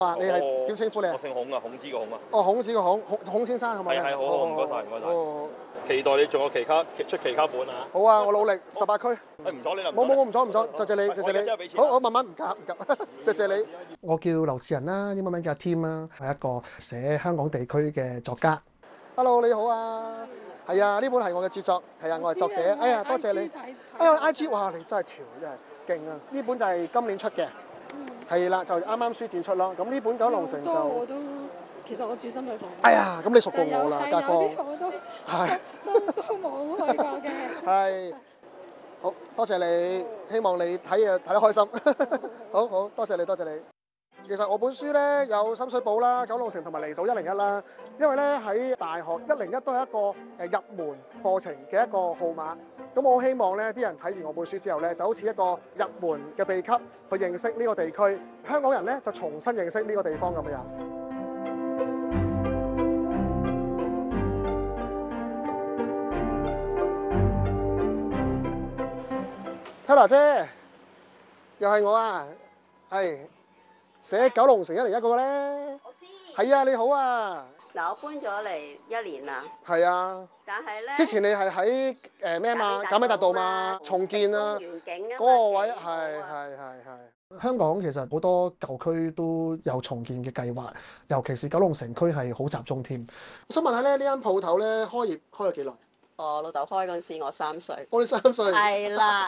哇！你係點稱呼你啊？ 我姓孔啊，孔子個孔啊。 哦，孔子個孔先生係咪？ 係好，唔該晒，唔該晒。期待你做個期卡本啊！ 好啊，我努力18區。 唔阻你啦。 冇，唔阻，謝謝你，謝謝你。好，我慢慢唔夾，謝謝你。我叫劉志仁啦，英文名叫阿 Tim 啦，係一個寫香港地區嘅作家。Hello， 你好啊。係啊，呢本係我嘅傑作，係啊，我係作者。哎呀，多謝你。哎呀 ，IG， 哇，你真係潮，真係勁啊！呢本就係今年出嘅。係啦，就啱啱書展出咯。咁呢本《九龍城》就其實我住深水埗。 哎呀，咁你熟過我啦，街坊。 我都冇去過嘅。 係，好多謝你，希望你睇得開心。好多謝你，多謝你。其實我本書咧有深水埗啦、九龍城同埋離島101啦，因為咧喺大學101都係一個入門課程嘅一個號碼。咁我好希望咧啲人睇完我本書之後咧，就好似一個入門嘅秘笈去認識呢個地區，香港人咧就重新認識呢個地方咁樣。Tella 姐，又係我啊，係。寫九龍城101嗰個咧， 我知。 係啊，你好啊。 嗱，我搬咗嚟1年啦。 係啊。 但係咧， 之前你係喺咩嘛？賈美達道嘛，重建啊。嗰個位係。香港其實好多舊區都有重建嘅計劃，尤其是九龍城區係好集中添。我想問下咧，呢間鋪頭咧開業開咗幾耐？ 我老豆開嗰陣時，我3歲。 我哋3歲。係啦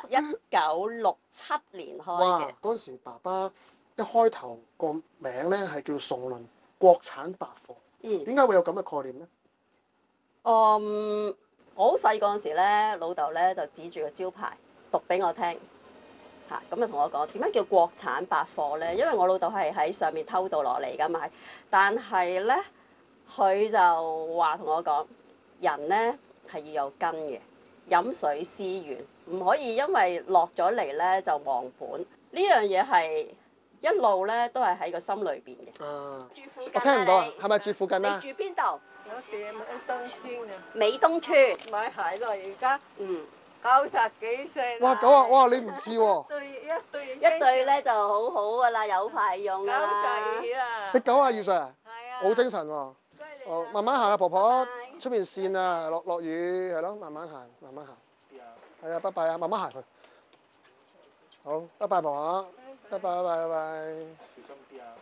，1967年開嘅。 哇！嗰陣時爸爸。一開頭個名咧係叫崇倫國產百貨，點解會有咁嘅概念咧？ 我好細個嗰陣時咧，老豆咧就指住個招牌讀俾我聽，嚇咁就同我講點解叫國產百貨咧？因為我老豆係喺上面偷渡落嚟㗎嘛，但係咧佢就話同我講，人咧係要有根嘅，飲水思源，唔可以因為落咗嚟咧就忘本。呢樣嘢係一路咧都係喺個心裏邊嘅。住附近。我聽唔到啊，係咪住附近啊？你住邊度？ 我住美東村啊。 美東村。 買鞋咯，而家。90幾歲啦。 哇，9啊！哇，你唔似喎。 一對咧就好好㗎啦，有排用㗎啦。 92啊。 你92歲啊？ 係啊。 好精神喎。哦，慢慢行啊，婆婆。出邊跣啊，落雨係咯，慢慢行，慢慢行。係啊，拜拜啊，慢慢行佢。好，拜拜，婆婆。拜拜。小心啲啊！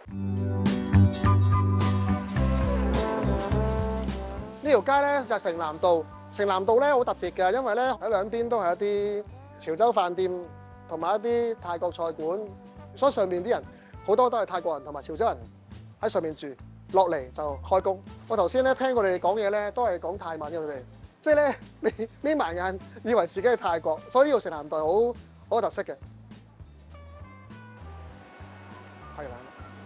呢條街咧就係城南道。城南道咧好特別嘅，因為咧喺兩邊都係一啲潮州飯店同埋一啲泰國菜館，所以上面啲人好多都係泰國人同埋潮州人喺上面住，落嚟就開工。我頭先咧聽佢哋講嘢咧，都係講泰文嘅佢哋，即係咧你眯埋眼以為自己係泰國，所以呢條城南道好有特色嘅。係啦，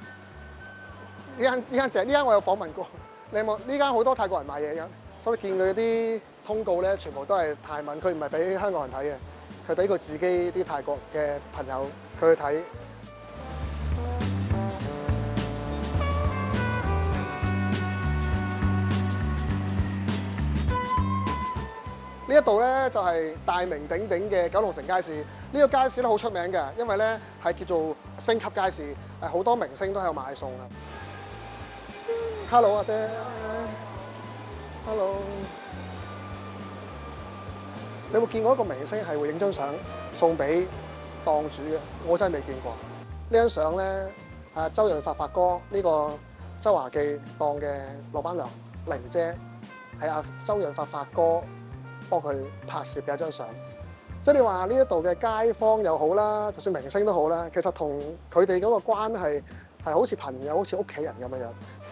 呢間我有訪問過，你有冇？呢間好多泰國人買嘢嘅，所以見佢啲通告咧，全部都係泰文，佢唔係俾香港人睇嘅，佢俾佢自己啲泰國嘅朋友佢去睇。呢一度咧就係大名鼎鼎嘅九龍城街市。呢個街市咧好出名嘅，因為咧係叫做星級街市，好多明星都喺度買餸啊。Hello 阿姐 ，Hello。你有冇見過一個明星係會影張相送俾檔主嘅？我真係未見過。呢張相咧係周潤發發哥呢個周華記檔嘅老闆娘玲姐，係阿周潤發發哥幫佢拍攝嘅一張相。即係你話呢一度嘅街坊又好啦，就算明星都好啦，其實同佢哋嗰個關係係好似朋友、好似屋企人咁樣樣。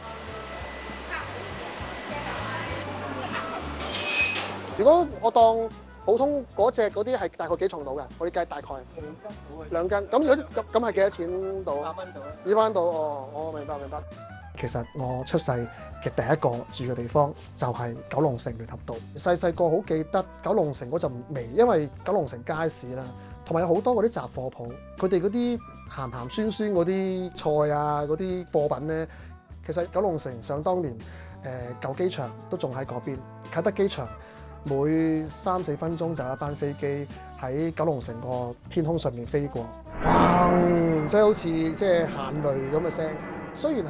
如果我當普通嗰隻嗰啲係大概幾重到嘅？我哋計大概2斤。咁如果咁係幾多錢到？200蚊到。200蚊到哦，我明白。其實我出世嘅第一個住嘅地方就係九龍城聯合道。細個好記得九龍城嗰陣味，因為九龍城街市啦，同埋有好多嗰啲雜貨鋪，佢哋嗰啲鹹酸嗰啲菜啊，嗰啲貨品咧，其實九龍城想當年舊機場都仲喺嗰邊，啟德機場。每3-4分鐘就有一班飛機喺九龍城個天空上面飛過，哇！即係好似即係行雷咁嘅聲。雖然